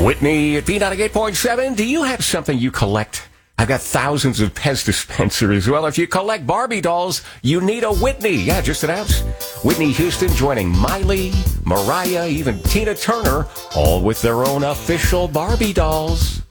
Whitney at B98.7. Do you have something you collect? I've got thousands of Pez dispensers. Well, if you collect Barbie dolls, you need a Whitney. Yeah, just announced. Whitney Houston joining Miley, Mariah, even Tina Turner, all with their own official Barbie dolls.